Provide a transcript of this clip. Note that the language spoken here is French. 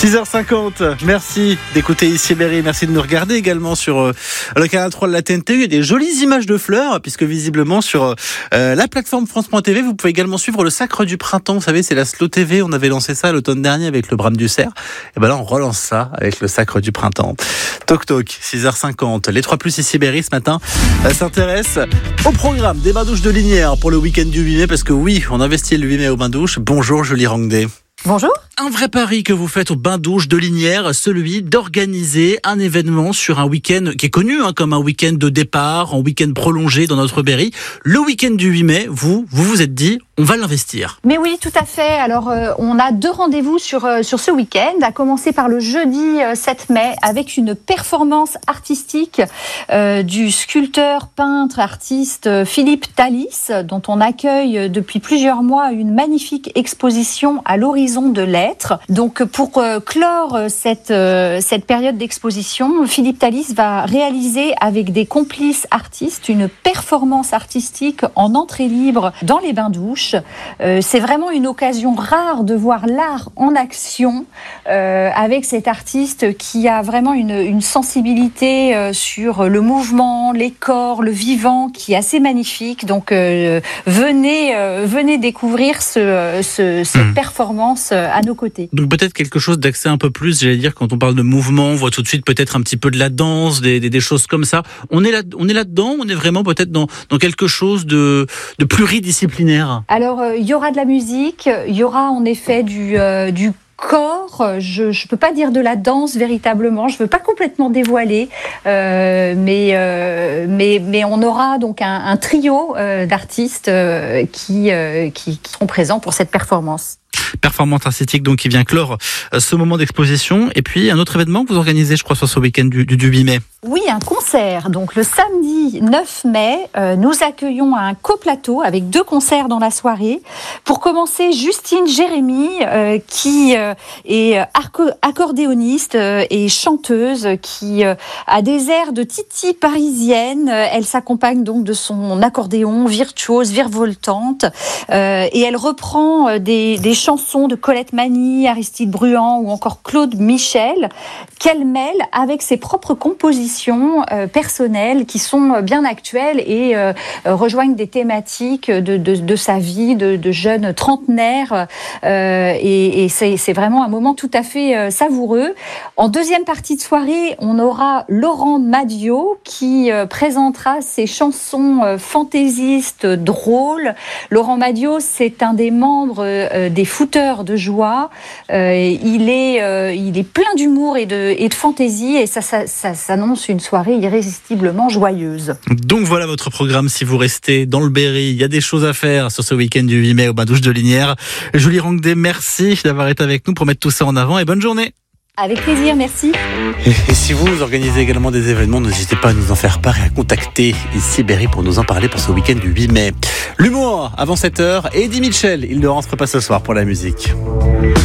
6h50, merci d'écouter ici Berry, merci de nous regarder également sur le canal 3 de la TNT. Il y a des jolies images de fleurs, puisque visiblement sur la plateforme France.tv, vous pouvez également suivre le Sacre du Printemps. Vous savez, c'est la Slow TV, on avait lancé ça l'automne dernier avec le Brame du Cerf. Et ben là, on relance ça avec le Sacre du Printemps. Toc toc, 6h50. Les 3+ ici Berry ce matin s'intéresse au programme des bains-douches de Linières pour le week-end du 8 mai, parce que oui, on investit le 8 mai au bains-douches. Bonjour Julie Rangdet. Bonjour. Un vrai pari que vous faites au bain-douche de Linières, celui d'organiser un événement sur un week-end qui est connu comme un week-end de départ, un week-end prolongé dans notre Berry. Le week-end du 8 mai, vous êtes dit, on va l'investir. Mais oui, tout à fait. Alors, on a 2 rendez-vous sur ce week-end, à commencer par le jeudi 7 mai avec une performance artistique du sculpteur, peintre, artiste Philippe Thalys, dont on accueille depuis plusieurs mois une magnifique exposition à l'horizon de l'être. Donc, pour clore cette période d'exposition, Philippe Thalys va réaliser avec des complices artistes une performance artistique en entrée libre dans les bains-douches. C'est vraiment une occasion rare de voir l'art en action avec cet artiste qui a vraiment une sensibilité sur le mouvement, les corps, le vivant, qui est assez magnifique. Donc venez découvrir cette performance à nos côtés. Donc peut-être quelque chose d'accès un peu plus, j'allais dire, quand on parle de mouvement, on voit tout de suite peut-être un petit peu de la danse, des choses comme ça. On est là-dedans, on est vraiment peut-être dans quelque chose de pluridisciplinaire. Alors, il y aura de la musique, il y aura en effet du corps. Je peux pas dire de la danse véritablement, je veux pas complètement dévoiler, mais on aura donc un trio d'artistes qui seront présents pour cette performance. Performance artistique donc qui vient clore ce moment d'exposition. Et puis un autre événement que vous organisez, je crois, sur ce week-end du 8 mai. Oui, un concert. Donc le samedi 9 mai, nous accueillons un coplateau avec 2 concerts dans la soirée. Pour commencer, Justine Jérémy, qui est accordéoniste et chanteuse, qui a des airs de Titi parisienne. Elle s'accompagne donc de son accordéon virtuose, virevoltante, et elle reprend des chansons de Colette Mani, Aristide Bruand ou encore Claude Michel, qu'elle mêle avec ses propres compositions personnelles qui sont bien actuelles et rejoignent des thématiques de sa vie de jeune trentenaire, et c'est vraiment un moment tout à fait savoureux. En deuxième partie de soirée, on aura Laurent Madiot qui présentera ses chansons fantaisistes drôles. Laurent Madiot, c'est un des membres des Fouteurs de joie. Il est plein d'humour et de fantaisie, et ça s'annonce une soirée irrésistiblement joyeuse. Donc voilà votre programme si vous restez dans le Berry. Il y a des choses à faire sur ce week-end du 8 mai au bain-douche de Linières. Julie Rangdet, merci d'avoir été avec nous pour mettre tout ça en avant, et bonne journée. Avec plaisir, merci. Et si vous organisez également des événements, n'hésitez pas à nous en faire part et à contacter ici Berry pour nous en parler pour ce week-end du 8 mai. L'humour avant 7h, et Eddie Mitchell, il ne rentre pas ce soir pour la musique.